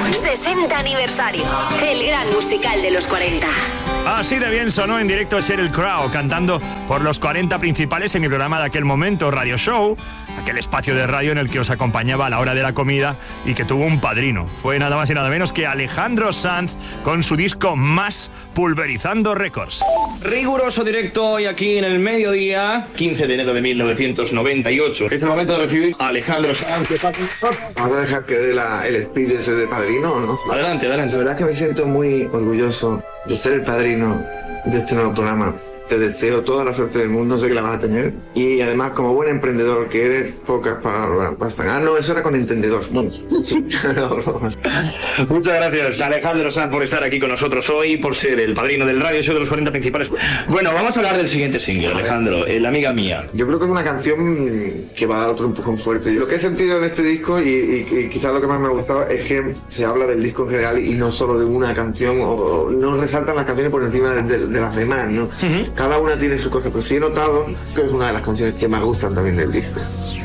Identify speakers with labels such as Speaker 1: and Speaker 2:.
Speaker 1: 60 aniversario. El gran musical de los 40.
Speaker 2: Así de bien sonó en directo Sheryl Crow cantando por los 40 principales en mi programa de aquel momento, Radio Show, aquel espacio de radio en el que os acompañaba a la hora de la comida y que tuvo un padrino. Fue nada más y nada menos que Alejandro Sanz con su disco Más, pulverizando récords.
Speaker 3: Riguroso directo hoy aquí en el mediodía, 15 de enero de 1998. Es el momento de recibir a Alejandro Sanz.
Speaker 4: ¿Vamos a dejar que dé el speed ese de padrino o no?
Speaker 3: Adelante, adelante.
Speaker 4: La verdad es que me siento muy orgulloso de ser el padrino de este nuevo programa. Te deseo toda la suerte del mundo, sé que la vas a tener. Y además, como buen emprendedor que eres, pocas palabras bastan. Ah, no, eso era con entendedor. Bueno, sí.
Speaker 3: Muchas gracias, Alejandro Sanz, por estar aquí con nosotros hoy, por ser el padrino del radio show de los 40 principales. Bueno, vamos a hablar del siguiente single, Alejandro, La amiga mía.
Speaker 4: Yo creo que es una canción que va a dar otro empujón fuerte. Lo que he sentido en este disco y quizás lo que más me ha gustado es que se habla del disco en general y no solo de una canción, o no resaltan las canciones por encima de las demás, ¿no? Cada una tiene su cosa, pero sí he notado que es una de las canciones que más gustan también del disco.